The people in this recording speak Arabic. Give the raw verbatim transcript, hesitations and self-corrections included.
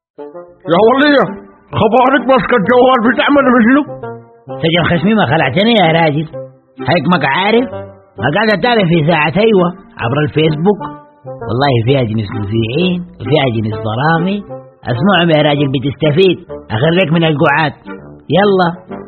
يا ولية خبارك ماسكة الجوال بتعمل بشنو؟ سجل خشمي ما خلعتني يا راجل. حيكمك عارف ما قاعد اتابع في ساعة ايوه عبر الفيسبوك، والله فيها جنس مذيعين وفيها جنس ضرامي. اسمعهم يا راجل بتستفيد، اخرجك من القعاد. يلا